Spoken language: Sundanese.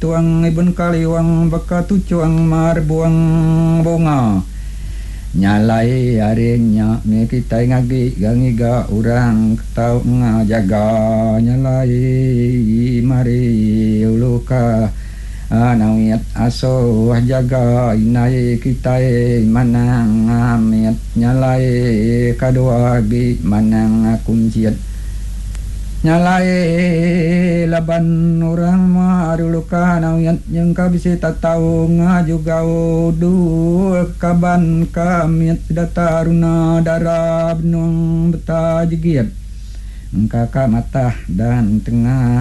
tuang ibun kaliwang baka tucuang marbuang bunga nyalai arinya me kita ngagi gangiga urang tau ngajaga nyalai mari uluka nawiat aso jaga inai kita manang amit nyalai kadua bi manang kunciat nyalai laban orang maruluka nawiat yang kabisi tatau juga du kaban kamiat dataruna darab nung betajigiat kakak mata dan tengah